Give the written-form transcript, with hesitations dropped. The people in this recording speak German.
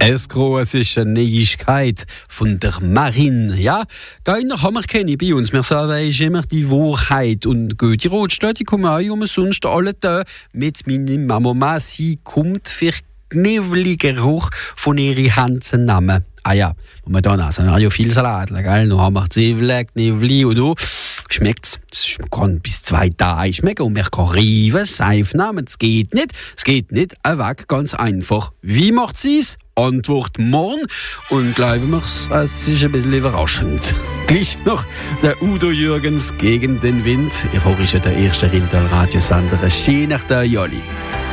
Es große Neuigkeit von der Marine. Ja, keiner haben wir keine bei uns. Wir sagen immer die Wahrheit. Und Göti Rotstadt, die kommen auch umsonst alle da mit meiner Mama. Sie kommt für Geruch von ihren Händen nehmen. Ah ja, und wir dann also, wir haben ja viel Salat, gell? Noch haben wir Zwiebeln, Knävli und so. Schmeckt's? Es kann bis 2 Tage schmecken und man kann reiben, Seife nehmen. Es geht nicht, weg, ganz einfach. Wie macht sie es? Antwort morgen. Und glauben wir es ist ein bisschen überraschend. Gleich noch der Udo Jürgens gegen den Wind. Ich höre schon den ersten Rintal-Radiosender. Schön nach der Jolli.